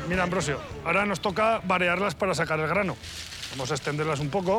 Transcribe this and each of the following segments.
Mira, Ambrosio, ahora nos toca variarlas para sacar el grano. Vamos a extenderlas un poco.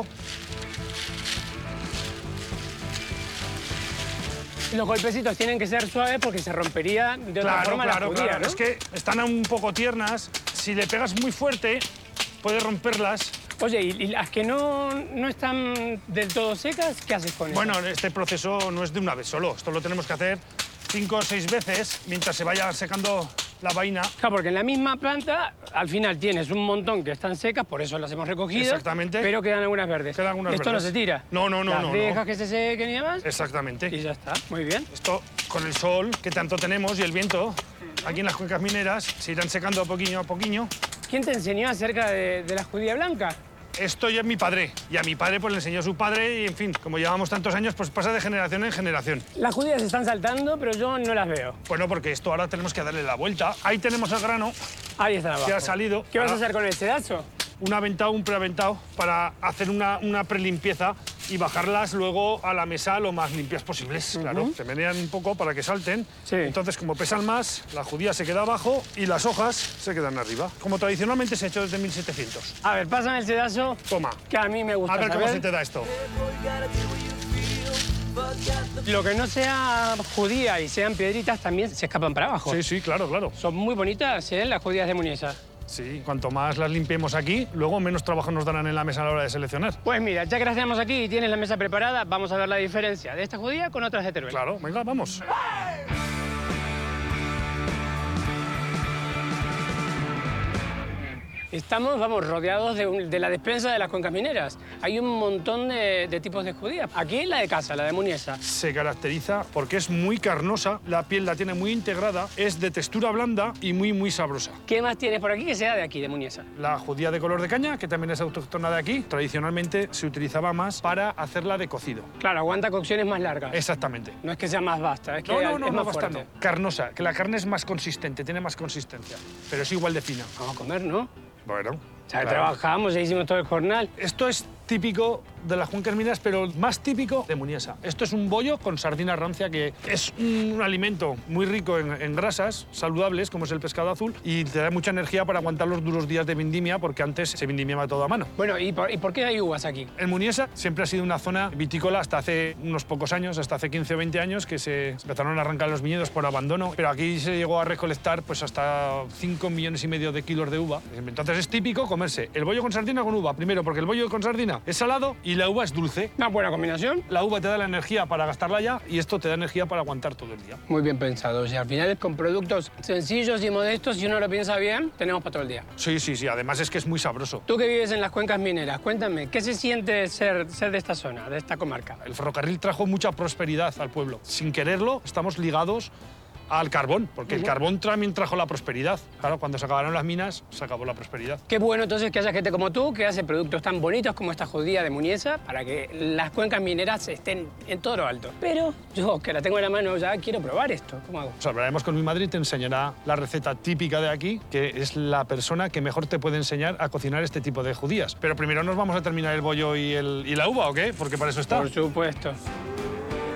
Los golpecitos tienen que ser suaves porque se rompería de otra forma la judía, ¿no? Es que están un poco tiernas. Si le pegas muy fuerte, puedes romperlas. Oye, ¿y las que no están del todo secas, qué haces con ellas? Bueno, este proceso no es de una vez solo. Esto lo tenemos que hacer 5 o 6 veces mientras se vaya secando la vaina. Claro, porque en la misma planta, al final tienes un montón que están secas, por eso las hemos recogido. Exactamente. Pero quedan algunas verdes. Quedan algunas Esto verdes. no se tira. No. Las dejas que se sequen y demás. Exactamente. Y ya está, muy bien. Esto, con el sol que tanto tenemos y el viento, aquí en las cuencas mineras, se irán secando poquillo a poquillo. ¿Quién te enseñó acerca de la judía blanca? Esto ya es mi padre. Y a mi padre pues le enseñó su padre y, en fin, como llevamos tantos años, pues pasa de generación en generación. Las judías están saltando, pero yo no las veo. Bueno, porque esto ahora tenemos que darle la vuelta. Ahí tenemos el grano Ahí están abajo. que ha salido. ¿Qué vas a Ahora, hacer con el sedazo? un aventado, un preaventado, para hacer una prelimpieza y bajarlas luego a la mesa lo más limpias posibles. Claro, se menean un poco para que salten. Sí. Entonces, como pesan más, la judía se queda abajo y las hojas se quedan arriba. Como tradicionalmente se ha hecho desde 1700. A ver, pásame el sedazo, Toma. que a mí me gusta A ver cómo saber. se te da esto. Lo que no sea judía y sean piedritas también se escapan para abajo. Sí, claro, claro. Son muy bonitas, ¿eh? Las judías de Muniesa. Sí, cuanto más las limpiemos aquí, luego menos trabajo nos darán en la mesa a la hora de seleccionar. Pues mira, ya que las tenemos aquí y tienes la mesa preparada, vamos a ver la diferencia de esta judía con otras de Teruel. Claro, venga, vamos. Estamos, vamos, rodeados de la despensa de las cuencas mineras. Hay un montón de tipos de judías. Aquí la de casa, la de Muniesa. Se caracteriza porque es muy carnosa, la piel la tiene muy integrada, es de textura blanda y muy sabrosa. ¿Qué más tienes por aquí que sea de aquí, de Muniesa? La judía de color de caña, que también es autóctona de aquí, tradicionalmente se utilizaba más para hacerla de cocido. Claro, aguanta cocciones más largas. Exactamente. No es que sea más vasta, es que No, es más basta, fuerte. no. Carnosa, que la carne es más consistente, tiene más consistencia, pero es igual de fina. Vamos a comer, ¿no? Bueno. O sea, claro. trabajamos e hicimos todo el jornal. Esto es típico de las cuencas mineras, pero más típico de Muniesa. Esto es un bollo con sardina rancia, que es un alimento muy rico en grasas saludables, como es el pescado azul, y te da mucha energía para aguantar los duros días de vendimia, porque antes se vendimiaba todo a mano. Bueno, ¿y por qué hay uvas aquí? En Muniesa siempre ha sido una zona vitícola hasta hace unos pocos años, hasta hace 15 o 20 años, que se empezaron a arrancar los viñedos por abandono, pero aquí se llegó a recolectar pues hasta 5,5 millones de kilos de uva. Entonces es típico comerse el bollo con sardina con uva, primero porque el bollo con sardina es salado y la uva es dulce. Una buena combinación. La uva te da la energía para gastarla ya y esto te da energía para aguantar todo el día. Muy bien pensado. O sea, al final, con productos sencillos y modestos, si uno lo piensa bien, tenemos para todo el día. Sí. Además es que es muy sabroso. Tú que vives en las cuencas mineras, cuéntame, ¿qué se siente ser de esta zona, de esta comarca? El ferrocarril trajo mucha prosperidad al pueblo. Sin quererlo, estamos ligados al carbón, porque el carbón también trajo la prosperidad. Claro, cuando se acabaron las minas, se acabó la prosperidad. Qué bueno entonces que haya gente como tú que hace productos tan bonitos como esta judía de Muniesa para que las cuencas mineras estén en todo lo alto. Pero yo, que la tengo en la mano ya, quiero probar esto. ¿Cómo hago? Pues hablaremos con mi madre y te enseñará la receta típica de aquí, que es la persona que mejor te puede enseñar a cocinar este tipo de judías. Pero primero nos vamos a terminar el bollo y la uva, ¿o qué? Porque para eso está. Por supuesto.